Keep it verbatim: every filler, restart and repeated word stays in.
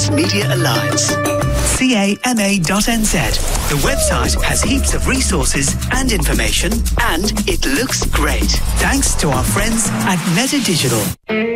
Mass Media Alliance. C A M A dot N Z. The website has heaps of resources and information, and it looks great. Thanks to our friends at Meta Digital.